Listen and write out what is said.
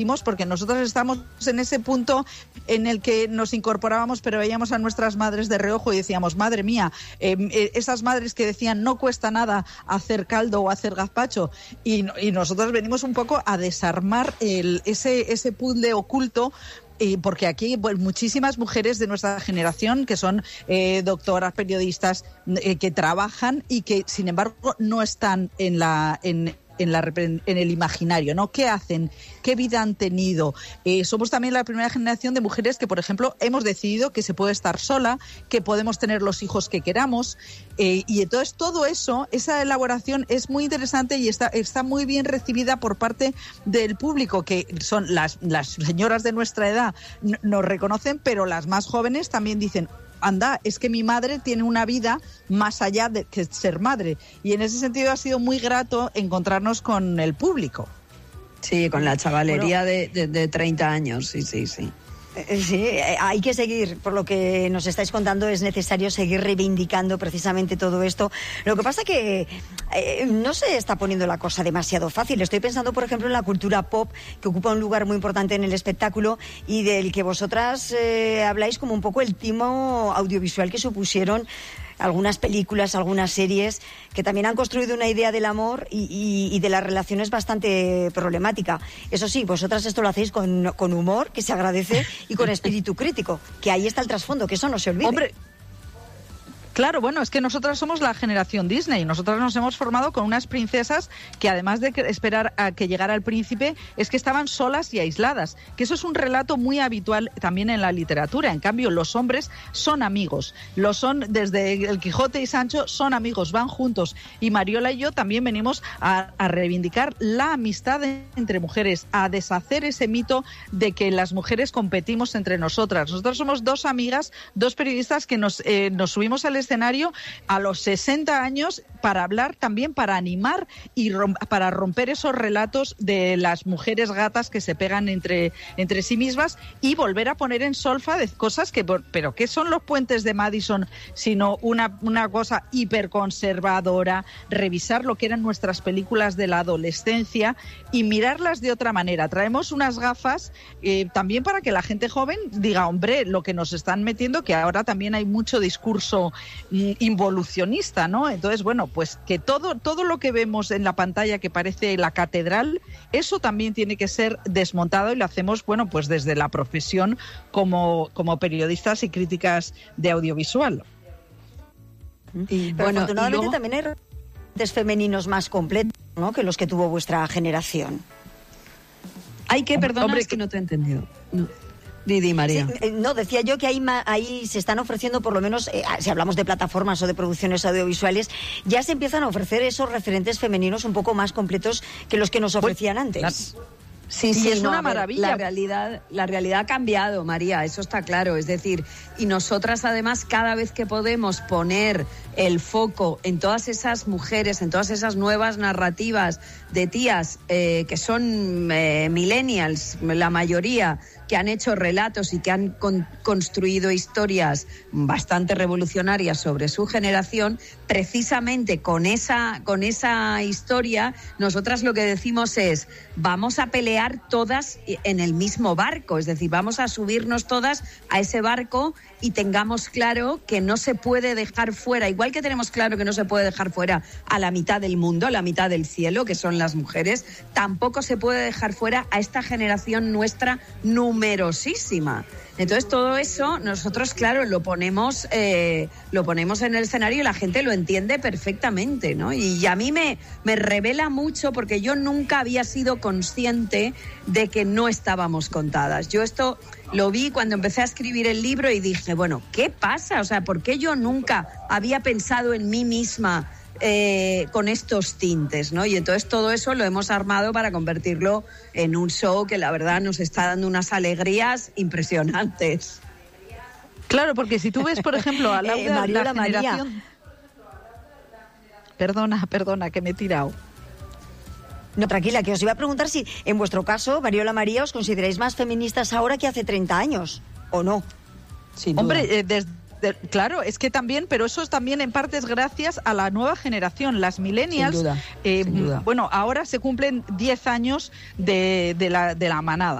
porque nosotros estamos en ese punto en el que nos incorporábamos, pero veíamos a nuestras madres de reojo y decíamos, madre mía, esas madres que decían no cuesta nada hacer caldo o hacer gazpacho, y nosotros venimos un poco a desarmar ese puzzle oculto. Porque aquí muchísimas mujeres de nuestra generación que son doctoras, periodistas, que trabajan y que sin embargo no están en el imaginario, ¿no? ¿Qué hacen? ¿Qué vida han tenido? Somos también la primera generación de mujeres que, por ejemplo, hemos decidido que se puede estar sola, que podemos tener los hijos que queramos, y entonces todo eso, esa elaboración es muy interesante y está muy bien recibida por parte del público, que son las señoras de nuestra edad, nos reconocen, pero las más jóvenes también dicen, anda, es que mi madre tiene una vida más allá de que ser madre. Y en ese sentido ha sido muy grato encontrarnos con el público. Sí, con la chavalería de 30 años, sí. Sí, hay que seguir, por lo que nos estáis contando, es necesario seguir reivindicando precisamente todo esto. Lo que pasa que no se está poniendo la cosa demasiado fácil. Estoy pensando, por ejemplo, en la cultura pop, que ocupa un lugar muy importante en el espectáculo y del que vosotras habláis como un poco el timo audiovisual que supusieron algunas películas, algunas series que también han construido una idea del amor y de las relaciones bastante problemática. Eso sí, vosotras esto lo hacéis con humor, que se agradece, y con espíritu crítico, que ahí está el trasfondo, que eso no se olvide. Hombre, claro, bueno, es que nosotras somos la generación Disney. Nosotras nos hemos formado con unas princesas que, además de esperar a que llegara el príncipe, es que estaban solas y aisladas. Que eso es un relato muy habitual también en la literatura. En cambio, los hombres son amigos. Lo son desde el Quijote y Sancho, son amigos, van juntos. Y Mariola y yo también venimos a reivindicar la amistad entre mujeres, a deshacer ese mito de que las mujeres competimos entre nosotras. Nosotros somos dos amigas, dos periodistas que nos subimos al escenario a los 60 años para hablar también, para animar y para romper esos relatos de las mujeres gatas que se pegan entre sí mismas y volver a poner en solfa de cosas pero ¿qué son los puentes de Madison sino una cosa hiperconservadora? Revisar lo que eran nuestras películas de la adolescencia y mirarlas de otra manera. Traemos unas gafas también para que la gente joven diga, hombre, lo que nos están metiendo, que ahora también hay mucho discurso involucionista, ¿no? Entonces, bueno, pues que todo lo que vemos en la pantalla que parece la catedral, eso también tiene que ser desmontado y lo hacemos, bueno, pues desde la profesión como periodistas y críticas de audiovisual. Y pero bueno, afortunadamente también hay representantes femeninos más completos, ¿no?, que los que tuvo vuestra generación. Hay que, perdona, es que no te he entendido. No. Didi, María. Sí, no, decía yo que ahí se están ofreciendo, por lo menos, si hablamos de plataformas o de producciones audiovisuales, ya se empiezan a ofrecer esos referentes femeninos un poco más completos que los que nos ofrecían antes. Sí, es una maravilla. La realidad ha cambiado, María, eso está claro. Es decir, y nosotras además cada vez que podemos poner el foco en todas esas mujeres, en todas esas nuevas narrativas de tías que son millennials, la mayoría, que han hecho relatos y que han construido historias bastante revolucionarias sobre su generación, precisamente con esa historia, nosotras lo que decimos es, vamos a pelear todas en el mismo barco, es decir, vamos a subirnos todas a ese barco y tengamos claro que no se puede dejar fuera, igual que tenemos claro que no se puede dejar fuera a la mitad del mundo, a la mitad del cielo, que son las mujeres, tampoco se puede dejar fuera a esta generación nuestra numerosísima. Entonces todo eso nosotros, claro, lo ponemos en el escenario y la gente lo entiende perfectamente, ¿no? Y a mí me revela mucho porque yo nunca había sido consciente de que no estábamos contadas. Yo esto lo vi cuando empecé a escribir el libro y dije, bueno, ¿qué pasa? O sea, ¿por qué yo nunca había pensado en mí misma con estos tintes, ¿no? Y entonces todo eso lo hemos armado para convertirlo en un show que la verdad nos está dando unas alegrías impresionantes. Claro, porque si tú ves, por ejemplo, a la generación... Perdona, que me he tirado. No, tranquila, que os iba a preguntar si en vuestro caso, Mariola María, os consideráis más feministas ahora que hace 30 años, ¿o no? Hombre, Claro, es que también, pero eso también en parte es gracias a la nueva generación, las millennials. Sin duda. Bueno, ahora se cumplen 10 años de la manada.